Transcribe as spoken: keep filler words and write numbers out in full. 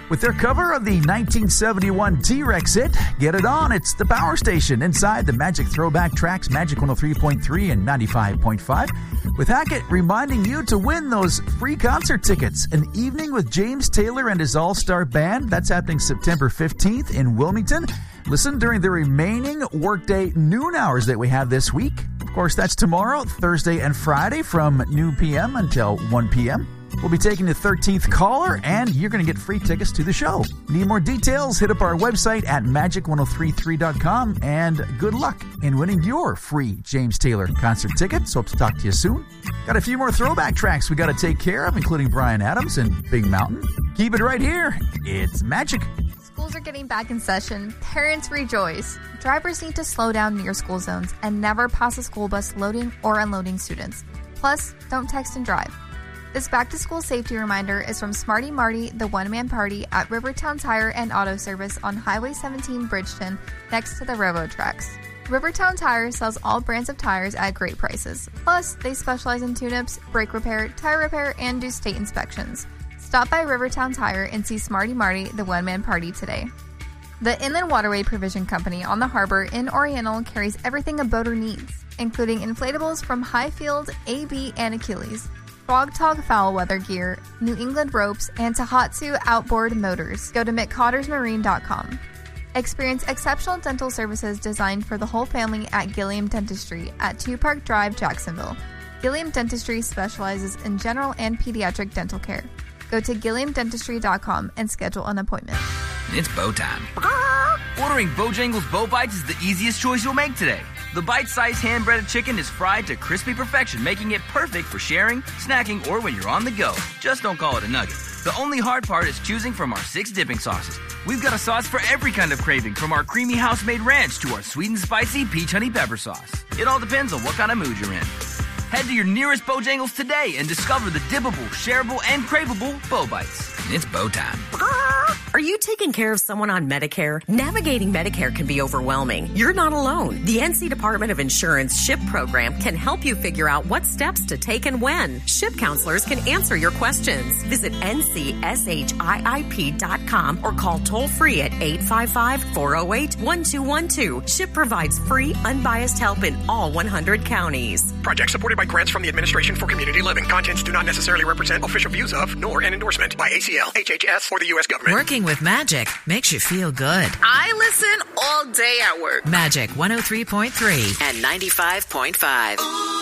with their cover of the nineteen seventy-one T-Rex hit, Get It On. It's the Power Station inside the Magic Throwback Tracks, Magic one oh three point three and ninety-five point five, with Hackett reminding you to win those free concert tickets. An evening with James Taylor and his all-star band. That's happening September fifteenth in Wilmington. Listen during the remaining workday noon hours that we have this week. Of course, that's tomorrow, Thursday and Friday from noon p.m. until one p.m. We'll be taking the thirteenth caller, and you're going to get free tickets to the show. Need more details? Hit up our website at magic ten thirty-three dot com, and good luck in winning your free James Taylor concert tickets. Hope to talk to you soon. Got a few more throwback tracks we got to take care of, including Bryan Adams and Big Mountain. Keep it right here. It's Magic. Schools are getting back in session. Parents rejoice. Drivers need to slow down near school zones and never pass a school bus loading or unloading students. Plus, don't text and drive. This back-to-school safety reminder is from Smarty Marty, the one-man party at Rivertown Tire and Auto Service on Highway seventeen, Bridgeton, next to the railroad tracks. Rivertown Tire sells all brands of tires at great prices. Plus, they specialize in tune-ups, brake repair, tire repair, and do state inspections. Stop by Rivertown Tire and see Smarty Marty, the one-man party today. The Inland Waterway Provision Company on the harbor in Oriental carries everything a boater needs, including inflatables from Highfield, A B, and Achilles, Frog Tog foul weather gear, New England ropes, and Tohatsu outboard motors. Go to mc cotters marine dot com. Experience exceptional dental services designed for the whole family at Gilliam Dentistry at Two Park Drive, Jacksonville. Gilliam Dentistry specializes in general and pediatric dental care. Go to gilliam dentistry dot com and schedule an appointment. It's bow time. Ordering Bojangles Bow Bites is the easiest choice you'll make today. The bite-sized hand-breaded chicken is fried to crispy perfection, making it perfect for sharing, snacking, or when you're on the go. Just don't call it a nugget. The only hard part is choosing from our six dipping sauces. We've got a sauce for every kind of craving, from our creamy house-made ranch to our sweet and spicy peach honey pepper sauce. It all depends on what kind of mood you're in. Head to your nearest Bojangles today and discover the dippable, shareable, and craveable Bow Bites. It's bow time. Are you taking care of someone on Medicare? Navigating Medicare can be overwhelming. You're not alone. The N C Department of Insurance SHIP program can help you figure out what steps to take and when. SHIP counselors can answer your questions. Visit N C S H I I P dot com or call toll-free at eight five five, four oh eight, one two one two. SHIP provides free, unbiased help in all one hundred counties. Project supported by grants from the Administration for Community Living. Contents do not necessarily represent official views of, nor an endorsement by A C L, H H S, or the U S government. Working with Magic makes you feel good. I listen all day at work. Magic one oh three point three and ninety-five point five.